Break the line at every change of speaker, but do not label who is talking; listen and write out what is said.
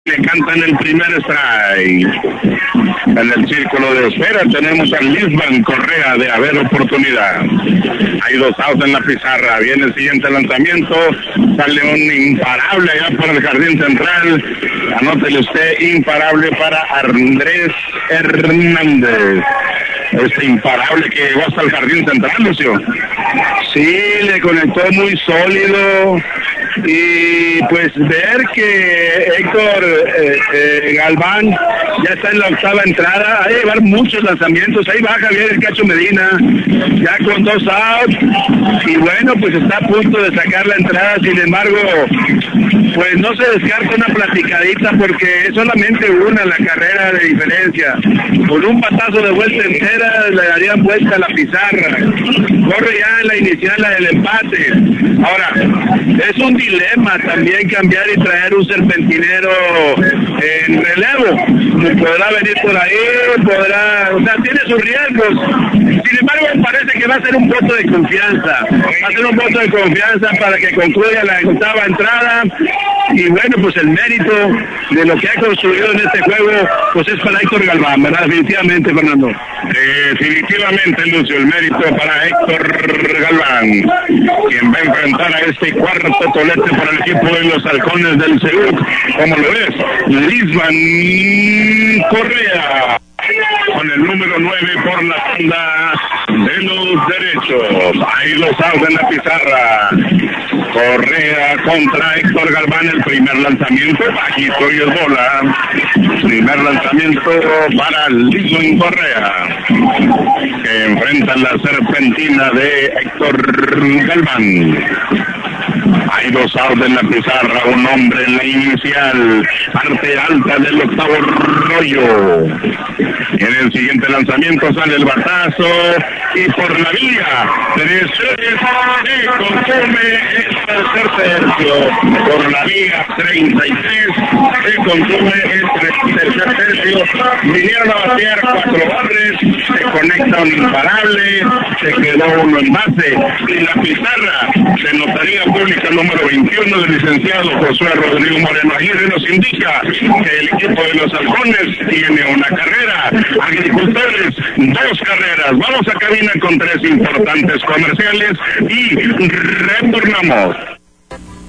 Le cantan el primer strike. En el círculo de espera tenemos a Lisban Correa de haber oportunidad. Hay 2 outs en la pizarra. Viene el siguiente lanzamiento. Sale un imparable allá por el jardín central. Anótele usted, imparable para Andrés Hernández. Este imparable que llegó hasta el jardín central, Lucio.
Sí, le conectó muy sólido. Y pues ver que Héctor Galván ya está en la 8ª entrada, va a llevar muchos lanzamientos. Ahí va Javier El Cacho Medina, ya con 2 outs, y bueno, pues está a punto de sacar la entrada. Sin embargo, pues no se descarta una platicadita, porque es solamente una la carrera de diferencia. Con un batazo de vuelta entera le darían vuelta a la pizarra. Corre ya en la inicial, la del empate. Ahora, es un dilema también cambiar y traer un serpentinero en relevo. Podrá venir por ahí, o sea, tiene sus riesgos. Sin embargo, me parece que va a ser un voto de confianza. Va a ser un voto de confianza para que concluya la 8ª entrada. Y bueno, pues el mérito de lo que ha construido en este juego, pues es para Héctor Galván, ¿verdad? Definitivamente, Fernando.
Definitivamente, Lucio, el mérito para Héctor Galván, quien va a enfrentar a este 4º tolete por el equipo de los Halcones del Seúl, como lo es Lisban Correa, con el número 9 por la banda de los derechos. Hay 2 outs en la pizarra. Correa contra Héctor Galván, el primer lanzamiento bajito y es bola. Primer lanzamiento para Lisban Correa, que enfrenta la serpentina de Héctor Galván. Hay 2 outs en la pizarra, un hombre en la inicial, parte alta del 8º rollo. En el siguiente lanzamiento sale el batazo y por la vía se consume el tercer tercio. Por la vía 33 se consume el tercer tercio. Vinieron a batear 4 hombres, se conecta un imparable, se quedó uno en base y la pizarra de notaría pública número 21 del licenciado Josué Rodrigo Moreno Aguirre nos indica que el equipo de los Halcones tiene una carrera, Agricultores 2 carreras. Vamos a cabina con 3 importantes comerciales y retornamos.